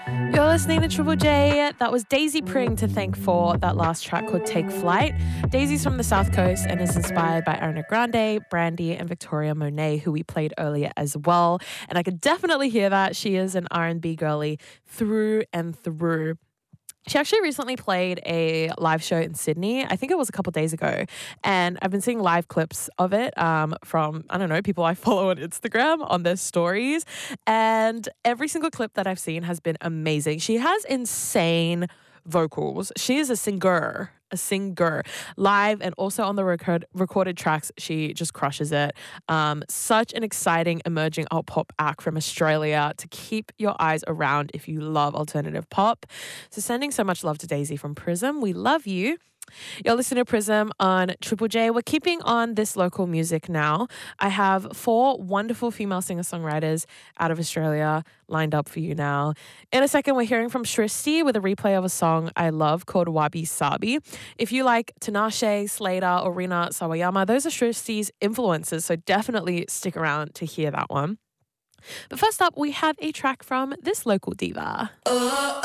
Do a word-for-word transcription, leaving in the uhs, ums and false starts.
You're listening to Triple J. That was Daisy Pring to thank for that last track called Take Flight. Daisy's from the South Coast and is inspired by Ariana Grande, Brandy, and Victoria Monet, who we played earlier as well. And I could definitely hear that. She is an R and B girly through and through. She actually recently played a live show in Sydney. I think it was a couple of days ago. And I've been seeing live clips of it um, from, I don't know, people I follow on Instagram on their stories. And every single clip that I've seen has been amazing. She has insane vocals. She is a singer, a singer, live and also on the record, recorded tracks. She just crushes it. Um, such an exciting emerging alt pop act from Australia to keep your eyes around if you love alternative pop. So sending so much love to Daisy from Prism. We love you. You're listening to Prism on Triple J. We're keeping on this local music now. I have four wonderful female singer-songwriters out of Australia lined up for you now. In a second, we're hearing from Shristi with a replay of a song I love called Wabi Sabi. If you like Tinashe, Slater, or Rina Sawayama, those are Shristi's influences, so definitely stick around to hear that one. But first up, we have a track from this local diva. Oh,